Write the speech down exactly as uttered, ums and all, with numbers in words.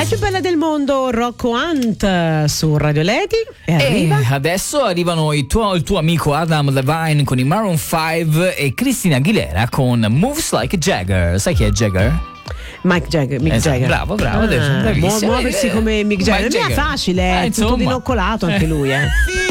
La più bella del mondo, Rocco Hunt su Radio Lady. E, arriva? e adesso arrivano il tuo, il tuo amico Adam Levine con i Maroon cinque e Christina Aguilera con Moves Like Jagger. Sai chi è Jagger? Mike Jagger, Mick Esatto, Jagger. bravo, bravo, Ah, bravissimo. muoversi come Mick Jagger. Mike Non è Jagger. facile, è Eh, tutto insomma. dinoccolato anche lui, eh.